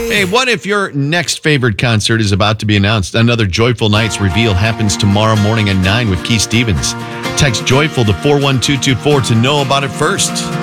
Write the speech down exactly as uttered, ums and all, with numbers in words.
Hey, what if your next favorite concert is about to be announced? Another Joyful Nights reveal happens tomorrow morning at nine with Keith Stevens. Text Joyful to four one two two four to know about it first.